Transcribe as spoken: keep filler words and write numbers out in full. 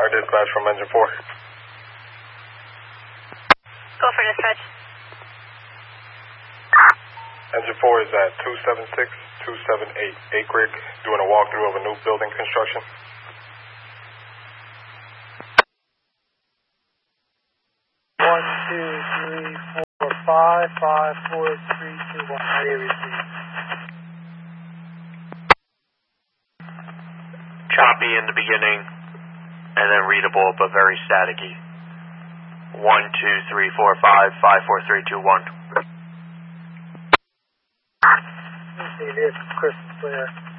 Tower dispatch from engine four. Go for dispatch. Engine four is at two seven six, two seven eight Acre, doing a walkthrough of a new building construction. One, two, three, four, five, five, four, three, two, one. Area received. Choppy in the beginning, and then readable but very staticky. One, two, three, four, five, five, four, three, two, one. See, this is crystal clear.